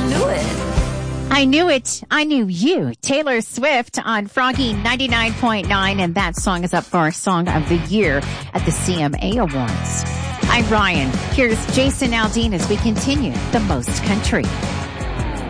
I knew it. I knew you. Taylor Swift on Froggy 99.9, and that song is up for our Song of the Year at the CMA Awards. I'm Ryan. Here's Jason Aldean as we continue the most country.